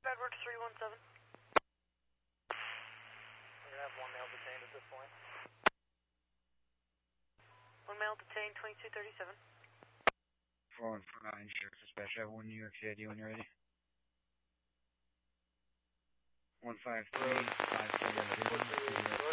Edward 317. We're going to have one male detained at this point. One male detained, 2237. 419, Sheriff Dispatch, I have 1 New York City when you're ready. 153, 53,